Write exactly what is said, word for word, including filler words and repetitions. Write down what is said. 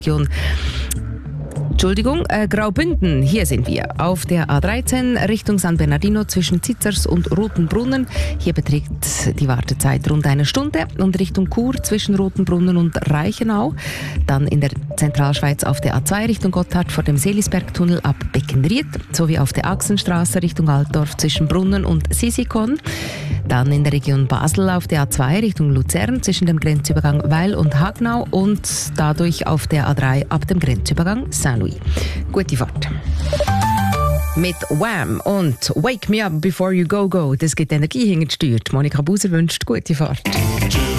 Region Entschuldigung, äh, Graubünden, hier sind wir. Auf der A dreizehn Richtung San Bernardino zwischen Zitzers und Rotenbrunnen. Hier beträgt die Wartezeit rund eine Stunde. Und Richtung Chur zwischen Rotenbrunnen und Reichenau. Dann in der Zentralschweiz auf der A zwei Richtung Gotthard vor dem Seelisbergtunnel ab Beckenried. Sowie auf der Achsenstraße Richtung Altdorf zwischen Brunnen und Sisikon. Dann in der Region Basel auf der A zwei Richtung Luzern zwischen dem Grenzübergang Weil und Hagnau. Und dadurch auf der A drei ab dem Grenzübergang Saint-Louis. Gute Fahrt. Mit Wham und Wake Me Up Before You Go Go. Das gibt Energie hingesteuert. Monika Buser wünscht gute Fahrt.